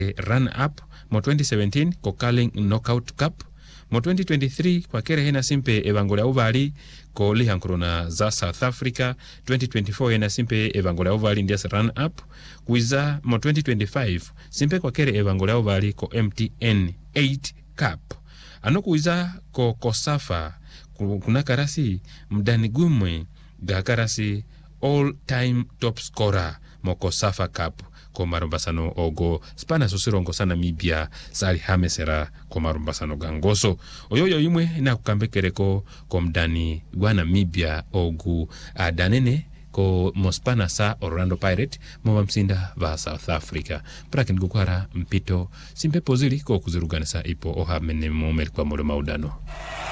run up mo 2017 ko Carling Knockout Cup mo 2023 kwa kere hena simpe evangola ovali ko lihankrona za South Africa. 2024 hena simpe evangola ovali ndias run up kuiza mo 2025 simpe kwa kere evangola ovali ko MTN 8 Cup anokuiza ko Kosafa kuna karasi mdani gumwe ga karasi all time top scorer mo Kosafa Cup ko marumbasano ogo spana sosirongo sana Namibia sali hamesera ko marumbasano gangoso oyoyo imwe na kukambekereko ko mdani gwa Namibia ogu danene ko mospana sa Orlando Pirate mo msinda va South Africa prakin gukwara mpito simpe pozili ko kuziruganisa ipo oha mene mo melkwa molo maudano.